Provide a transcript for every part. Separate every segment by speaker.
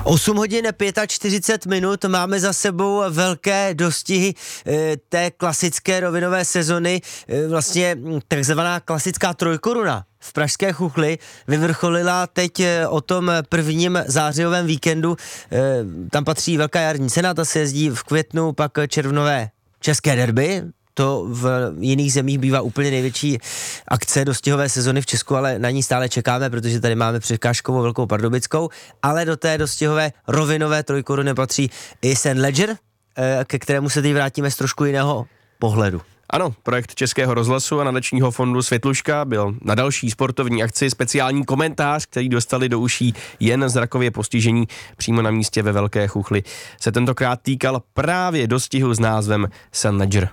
Speaker 1: 8 hodin 45 minut, máme za sebou velké dostihy té klasické rovinové sezony, vlastně takzvaná klasická trojkoruna v pražské Chuchli vyvrcholila teď o tom prvním zářijovém víkendu. Tam patří velká jarní cena, ta se jezdí v květnu, pak červnové české derby. To v jiných zemích bývá úplně největší akce dostihové sezony v Česku, ale na ní stále čekáme, protože tady máme překážkovou Velkou Pardubickou, ale do té dostihové rovinové trojkoruny patří i St. Ledger, ke kterému se teď vrátíme z trošku jiného pohledu.
Speaker 2: Ano, projekt Českého rozhlasu a nadačního fondu Světluška byl na další sportovní akci speciální komentář, který dostali do uší jen zrakově postižení přímo na místě ve Velké Chuchli. Se tentokrát týkal právě dostihu s názvem St. Ledger.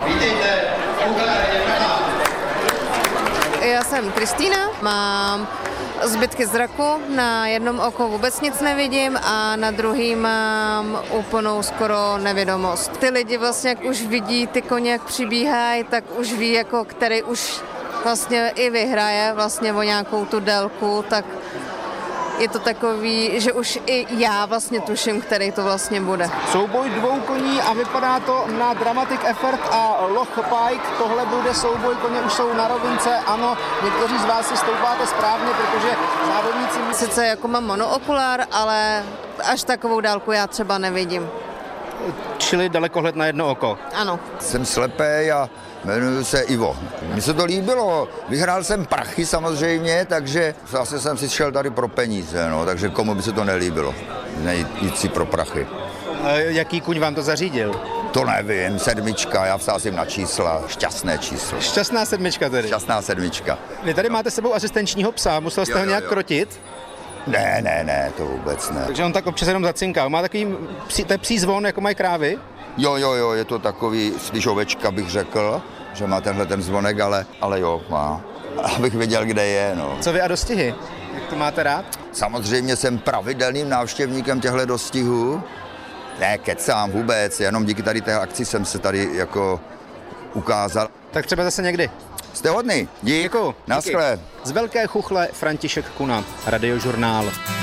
Speaker 3: Já jsem Kristýna, mám zbytky zraku, na jednom oko vůbec nic nevidím a na druhým mám úplnou skoro nevědomost. Ty lidi vlastně, jak už vidí ty koně, jak přibíhají, tak už ví, jako který už vlastně i vyhraje vlastně o nějakou tu délku, tak je to takový, že už i já vlastně tuším, který to vlastně bude.
Speaker 4: Souboj dvou koní a vypadá to na Dramatic Effort a Loch Pike. Tohle bude souboj, koně už jsou na rovince. Ano, někteří z vás si stoupáte správně, protože závodníci...
Speaker 3: Sice jako mám monookulár, ale až takovou dálku já třeba nevidím.
Speaker 4: Čili dalekohled na jedno oko.
Speaker 3: Ano.
Speaker 5: Jsem slepý a jmenuji se Ivo. Mně se to líbilo, vyhrál jsem prachy samozřejmě, takže zase jsem si šel tady pro peníze, no, takže komu by se to nelíbilo, jít si pro prachy.
Speaker 4: A jaký kuň vám to zařídil?
Speaker 5: To nevím, 7, já vsázím na čísla, šťastné číslo.
Speaker 4: Šťastná 7 tedy?
Speaker 5: Šťastná 7.
Speaker 4: Vy tady máte s sebou asistenčního psa, musel jste ho nějak krotit?
Speaker 5: Ne, to vůbec ne.
Speaker 4: Takže on tak občas jenom zacinká. Má takový psí zvon, jako mají krávy?
Speaker 5: Jo, je to takový spíš ovečka, bych řekl, že má tenhle ten zvonek, ale jo, má. Abych věděl, kde je, no.
Speaker 4: Co vy a dostihy? Jak to máte rád?
Speaker 5: Samozřejmě jsem pravidelným návštěvníkem těchto dostihů. Ne, kecám vůbec, jenom díky tady té akci jsem se tady jako ukázal.
Speaker 4: Tak třeba zase někdy.
Speaker 5: Jste hodný, dík.
Speaker 4: Děkuju.
Speaker 5: Naschle.
Speaker 4: Z Velké Chuchle František Kuna, Radiožurnál.